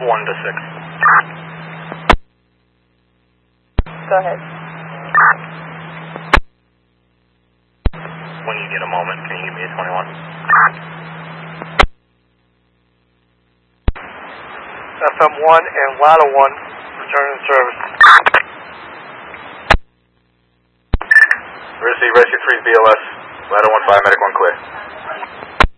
1 to 6. Go ahead. When you get a moment, can you give me a 21? FM1 and Ladder 1, returning service. Rescue 3's BLS, Ladder 1 5, medic 1 clear.